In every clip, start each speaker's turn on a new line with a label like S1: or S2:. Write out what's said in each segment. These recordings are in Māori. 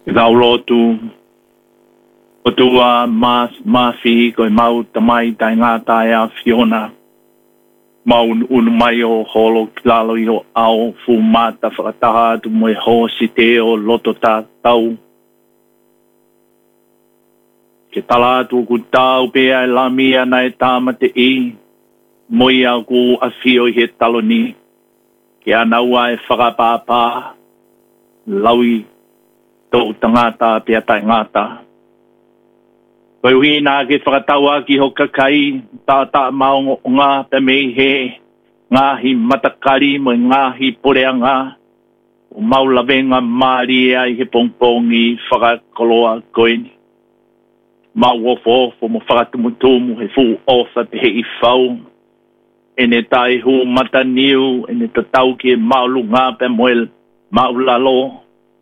S1: Gaulotu o tua mafi ko mau tamai tai ngā tai a Fiona mau unu mai o holo lalo i o au fu mata whakataha tu mo ho si te o loto tā tau ke tala tu ku tau pe ai lamia nai tāmate i moi au ku a fio he taloni ke anaua e whakapāpā laui tō tangata pia tai ngata. Koe hui nā ke whakataua ki ho kakai tātā maongo o ngā te mei he ngāhi matakari mo ngāhi poreanga o maulavenga maari ai he pongpongi whakakoloa koeni. Mau ofo mo whakatumutumu he fu ofa te he i whau. Ene tai hu mataniu, ene tatau ki maulu ngā pe moel maulalo.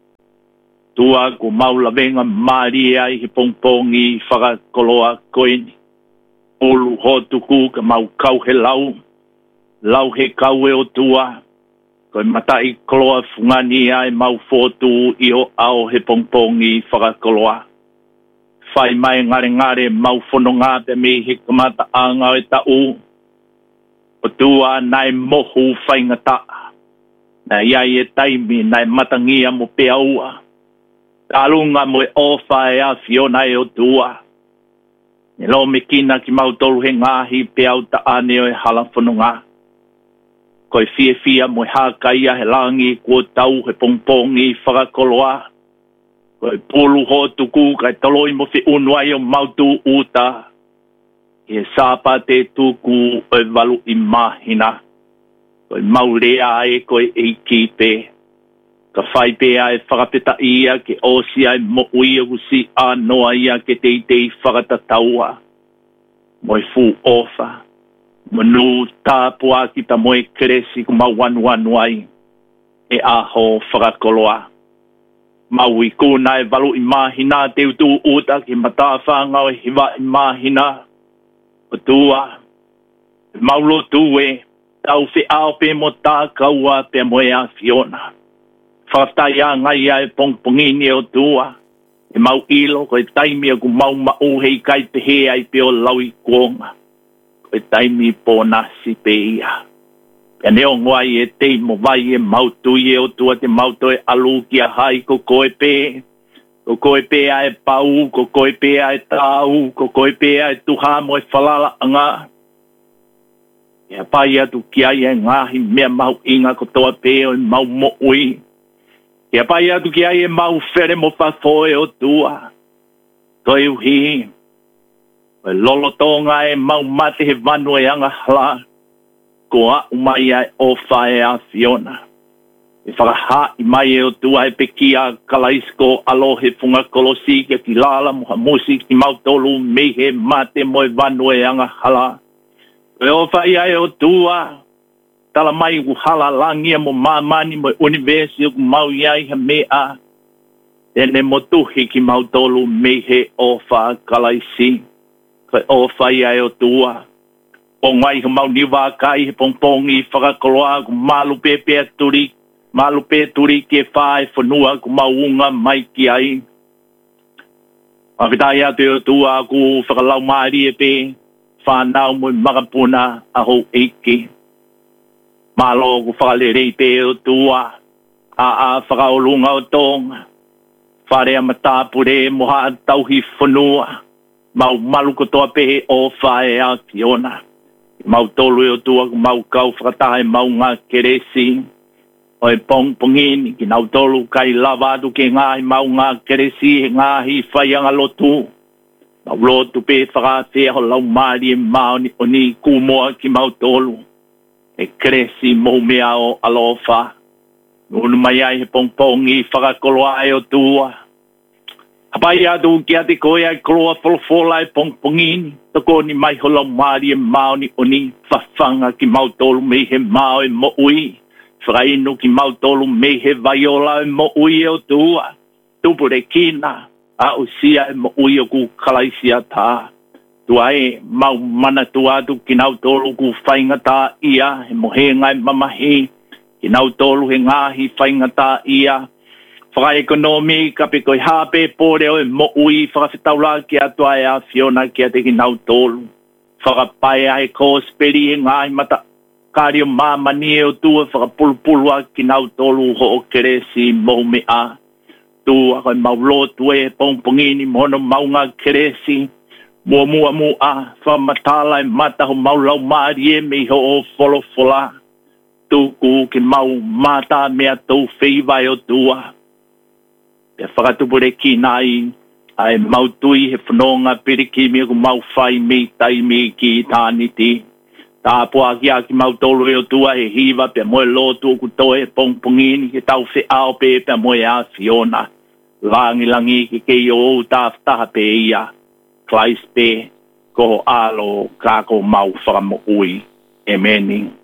S1: Tua ko maulavenga maari ai he pongpongi whakakoloa koeni. Olu hotuku ka mau kau he lau. Lau he kau e o tua. Koe matai koloa fungani ai mau fotu i o ao he pongpongi whakakoloa. Whai mai ngare mau whanonga te me he kamata anga e tau. O tua nai mohu whaingata. Nai iai e taimi nai matangia mo peaua. Alunga mo e ofa e a Fiona e o tua. E lo me kina ki mautolu he ngahi pe au ta ane o e hala whanunga. Koe fia mo e hakaia he langi kua tau he pongpongi whakakoloa. Koe pulu ho tuku kai taloi mo fi unuai o mautu uta. E sāpa te tuku o e walu i mahina. Koe maurea e koe e kipe. Ka whai pēa e whakapeta ia ke osi ai mo uia kusi a noa ia ke teitei whakatataua. Mo e fu ofa. Mo nu tāpua ki ta mo e keresi ku mau wanu ai. E aho whakakoloa. Mau i kuna e walu i mahina te utu uta ki matawhanga o hiwa i mahina. O tua. Maulo tue. Tau whi ao pe mo tā kaua pe mo e a Fiona. Whaftai a ngai ai pongpongini o tua. E mau ilo koe taimi a ku mau mau hei kai te he ai pe o laui kuonga. Koe taimi po nasi pe ia. E neo ngoai e tei mo vai e mau tui e o tua te mau toe alu ki a hai ko koe pe. Ko koe pe a e pau, ko koe pe a e tau, ko koe pe a e tuha mo e whalala anga. E a pai atu ki ai e ngahi mea mau inga ko toa pe o e mau mo ui. Ia pai atu ki ai e mau where mo whafoe o tua. Toi uhi. Koe lolotonga e mau mate he vanu e anga hala. Ko a umai ai o whae a Fiona. E whakaha i mai e o tua e pekia kalaisko alo he funga kolosi kia ki lala moha musi ki mautolu mehe mate mo e vanu e anga hala. Koe o whae ai o tua. Tala mai ku hala langia mo mamani mo universi ku mau iai ha mea. Ene mo tuhi ki mau tolu mehe o wha kalaisi. Koe o whai ai o tua. O ngai ka mau niwa kai he pongpongi whakakoloa ku malu pepe turi. Malu pe turi ke whae whanua ku mau unga mai ki ai. Awitai atu o tua ku whakalau maari e pe. Whanau mo makapuna aho eiki. Malo ku whakalere te o tua. A whakaolunga o tonga. Whare a matapure moha tauhi whanua. Mau malu ko toa pehe o whae a Fiona. Mau tolu o tua ku mau kau whakatahe mau ngā keresi. O e pongpongini ki nau tolu kai lavadu ke ngahi mau ngā keresi he ngahi whaianga lotu. Mau lotu pe whakawhea ho lau maari e maoni o ni kumoa ki mau tolu. E kresi mo mea o alofa. Unu mai ai he pongpongi whakakoloa ai o tua. Hapai atu ki ate koe ai koloa wholofola e pongpongini. Toko ni mai ho lau maari e maoni o ni whawhanga ki mautolu me he mao e mo ui. Whakainu ki mautolu me he vaiola e mo ui e o tua. Tupure kina. A usia e mo ui o ku kalaisia tā. Tua e mau mana tuatu ki nau tolu ku whaingata ia, he mohenga e mamahi, ki nau tolu he ngahi whaingata ia, Whaka-ekonomi ka pe koi hape pōre o e mo ui whakawhitaula ki atua e a Fiona ki a te kinau tōlu. Whakapai ai ko speri e ngāi mata kāri o māmani e o tua whakapulupulu a kinau tōlu ho o keresi mohu me a. Tu a koe maulotu e pongpongini mono maunga keresi. Mua mua whamatala e mata ho maulau maari e me ho o wholofola. Tu ku ke mau mata mea tau whiwai o tua. Pe whakatupure ki nai, ai mautui he whanonga piriki mea ku mau whai me tai me ki tāniti. Tā pua ki a ki mau tolu e o tua he hiva pe moe lotu ku toe pongpongini ke tau whi ao pe moe a Fiona. Langi ki kei o tā whtaha pe ia. Klais pe ko alo kako mau whakamo ui. Amen.